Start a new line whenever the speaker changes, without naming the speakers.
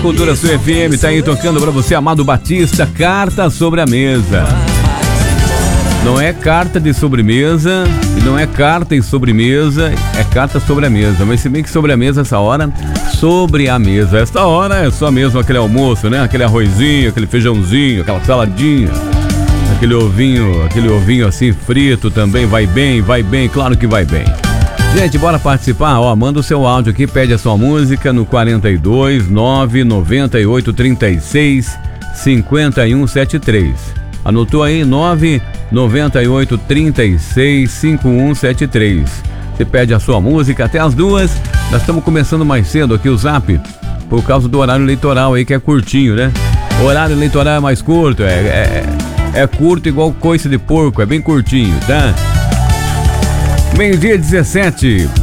Cultura Sul FM, tá aí tocando pra você, Amado Batista, Carta sobre a Mesa. Não é carta de sobremesa, e não é carta e sobremesa, é carta sobre a mesa. Mas se bem que sobre a mesa essa hora, sobre a mesa. Esta hora é só mesmo aquele almoço, né? Aquele arrozinho, aquele feijãozinho, aquela saladinha, aquele ovinho assim frito também vai bem, claro que vai bem. Gente, bora participar, ó, manda o seu áudio aqui, pede a sua música no 42 998 36 51 73. Anotou aí? 998 36 51 73. Você pede a sua música até as 2. Nós estamos começando mais cedo aqui o Zap, por causa do horário eleitoral aí, que é curtinho, né? O horário eleitoral é mais curto, é curto igual coice de porco, é bem curtinho, tá? Meio-dia 17.